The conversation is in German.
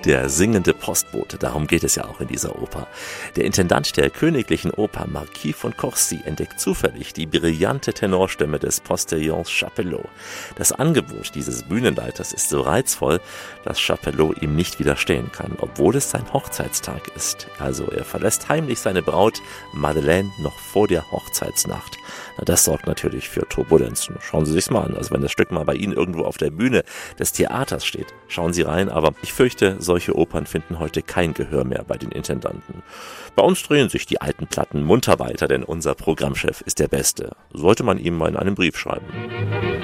Der singende Postbote, darum geht es ja auch in dieser Oper. Der Intendant der Königlichen Oper, Marquis von Courcy, entdeckt zufällig die brillante Tenorstimme des Postillons Chapelot. Das Angebot dieses Bühnenleiters ist so reizvoll, dass Chapelot ihm nicht widerstehen kann, obwohl es sein Hochzeitstag ist. Also er verlässt heimlich seine Braut Madeleine noch vor der Hochzeitsnacht. Na, das sorgt natürlich für Turbulenzen. Schauen Sie sich's mal an. Also wenn das Stück mal bei Ihnen irgendwo auf der Bühne des Theaters steht, schauen Sie rein. Aber ich fürchte, solche Opern finden heute kein Gehör mehr bei den Intendanten. Bei uns drehen sich die alten Platten munter weiter, denn unser Programmchef ist der Beste. Sollte man ihm mal in einem Brief schreiben.